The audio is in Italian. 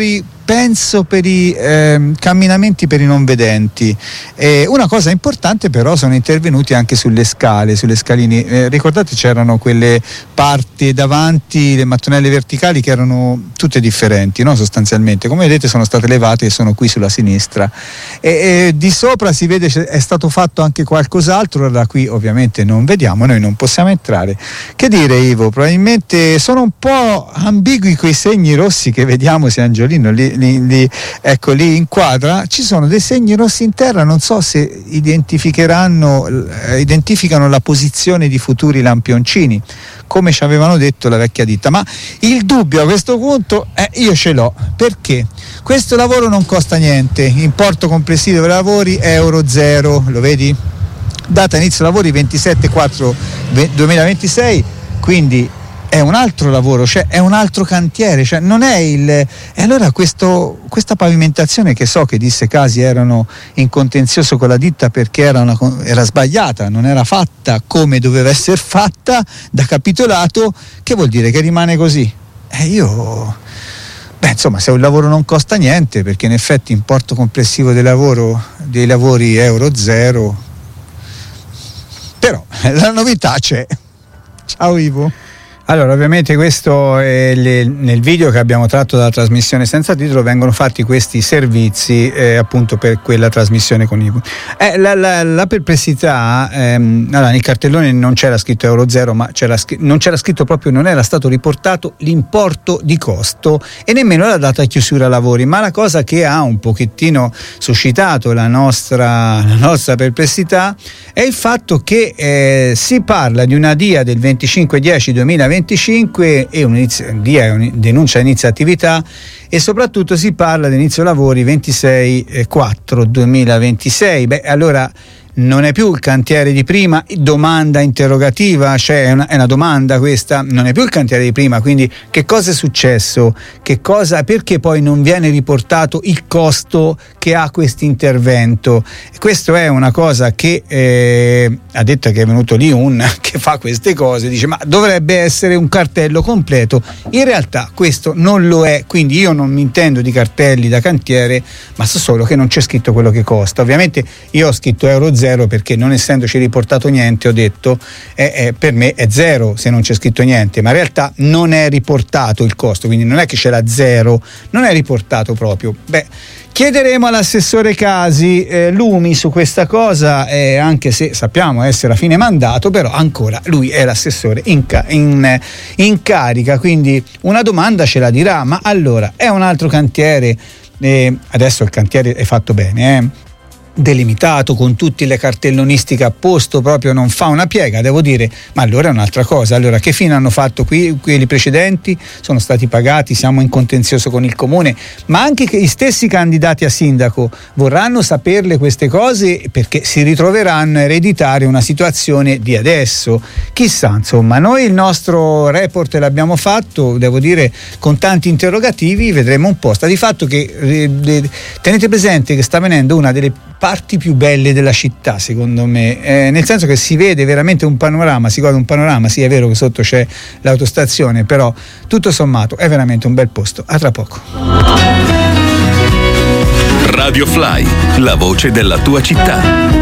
lavori, penso, per i camminamenti per i non vedenti. Una cosa importante però, sono intervenuti anche sulle scalini. Ricordate, c'erano quelle parti davanti, le mattonelle verticali, che erano tutte differenti, no? Sostanzialmente, come vedete, sono state levate e sono qui sulla sinistra, e di sopra si vede è stato fatto anche qualcos'altro. Da qui ovviamente non vediamo, noi non possiamo entrare. Che dire, Ivo? Probabilmente sono un po' ambigui quei segni rossi che vediamo, se Angiolino ecco lì inquadra, ci sono dei segni rossi in terra, non so se identificano la posizione di futuri lampioncini, come ci avevano detto la vecchia ditta. Ma il dubbio a questo punto io ce l'ho, perché questo lavoro non costa niente, importo complessivo dei lavori euro 0, lo vedi? Data inizio lavori 27/4/2026, quindi è un altro lavoro, cioè è un altro cantiere, cioè non è e allora questa pavimentazione, che so che disse Casi erano in contenzioso con la ditta perché era sbagliata, non era fatta come doveva essere fatta da capitolato, che vuol dire che rimane così? Insomma, se un lavoro non costa niente, perché in effetti importo complessivo dei lavori euro 0, però la novità c'è. Ciao Ivo. Allora, ovviamente questo nel video che abbiamo tratto dalla trasmissione senza titolo vengono fatti questi servizi appunto per quella trasmissione con Ivo. La perplessità, allora, nel cartellone non c'era scritto euro 0, ma non c'era scritto proprio, non era stato riportato l'importo di costo e nemmeno la data di chiusura lavori, ma la cosa che ha un pochettino suscitato la nostra perplessità è il fatto che si parla di una DIA del 25/10/2025 e denuncia inizio attività, e soprattutto si parla di inizio lavori 26/4/2026. Allora non è più il cantiere di prima, domanda interrogativa, cioè è una domanda questa, non è più il cantiere di prima, quindi che cosa è successo? Perché poi non viene riportato il costo che ha questo intervento? Questo è una cosa che ha detto che è venuto lì che fa queste cose, dice ma dovrebbe essere un cartello completo, in realtà questo non lo è, quindi io non mi intendo di cartelli da cantiere, ma so solo che non c'è scritto quello che costa. Ovviamente io ho scritto euro 0 perché, non essendoci riportato niente, ho detto per me è 0 se non c'è scritto niente, ma in realtà non è riportato il costo, quindi non è che c'è la 0, non è riportato proprio. Chiederemo all'assessore Casi lumi su questa cosa, anche se sappiamo essere a fine mandato, però ancora lui è l'assessore in carica, quindi una domanda ce la dirà. Ma allora è un altro cantiere, adesso il cantiere è fatto bene, delimitato con tutte le cartellonistiche a posto, proprio non fa una piega, devo dire, ma allora è un'altra cosa. Allora, che fine hanno fatto quelli precedenti? Sono stati pagati, siamo in contenzioso con il comune, ma anche che gli stessi candidati a sindaco vorranno saperle queste cose, perché si ritroveranno a ereditare una situazione di adesso. Chissà, insomma, noi il nostro report l'abbiamo fatto, devo dire, con tanti interrogativi, vedremo un po'. Sta di fatto che tenete presente che sta venendo una delle parti più belle della città, secondo me, nel senso che si vede veramente un panorama, si guarda un panorama. Sì, è vero che sotto c'è l'autostazione, però tutto sommato è veramente un bel posto. A tra poco. Radio Fly, la voce della tua città.